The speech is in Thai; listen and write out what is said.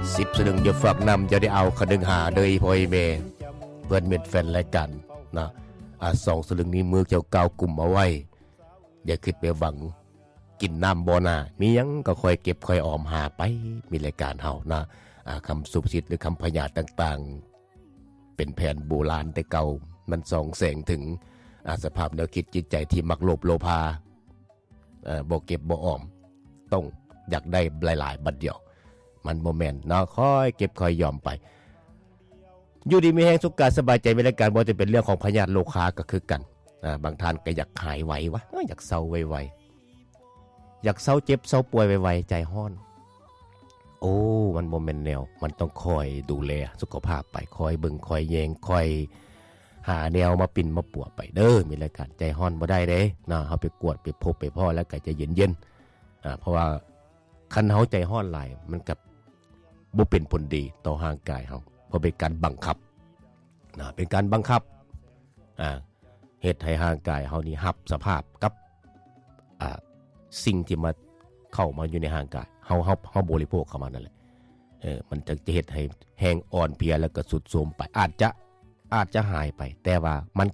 10 สลึงอย่าฝากนำจะได้เอาคะดึงหาเด้อพ่อแม่เพื่อนเม็ดแฟนรายการนะ2 สลึงนี้มือเจ้าเก่ากลุ่มเอาไว้อย่าคิดไปหวังกินน้ำบ่อนามีหยังก็ค่อยเก็บค่อยออมหาไปมีรายการเฮานะคำสุภาษิตหรือคำพยาต่างๆเป็นแผนโบราณแต่เก่ามันส่องแสงถึงสภาพแนวคิดจิตใจที่มักโลภโลภาบ่เก็บบ่ออมต้องอยากได้หลายๆบัดเดียวมันบ่แม่นเนาะค่อยเก็บค่อยยอมไปอยู่ดีมีแฮงสุขกายสบายใจมีรายการบ่จะเป็นเรื่องของพยาธิโลคาก็คือกันบางท่านก็อยากหายไววะอยากเศร้าไวๆอยากเศร้าเจ็บเศร้าป่วยไวๆใจฮ้อนโอ้มันบ่แม่นแนวมันต้องคอยดูแลสุขภาพไปคอยเบิ่งคอยแยงคอยหาแนวมาปิ่นมาปัวไปเด้อมีรายการใจฮ้อนบ่ได้เด้นะเฮาไปกวดไปพบไปพ่อแล้วก็จะเย็นๆเพราะว่าคันเฮาใจฮ้อนหลายมันกับบ่เป็นผลดีต่อร่างกายเฮาเพราะเป็นการบังคับเป็นการบังคับเฮ็ดให้ร่างกายเฮานี่รับสภาพกับสิ่งที่มาเข้ามาอยู่ในร่างกายเฮาบริโภคเข้ามานั่นแหละมันจะเฮ็ดให้แห้งอ่อนเพลียแล้วก็ทรุดโทรมไปอาจจะหายไปแต่ว่ามัน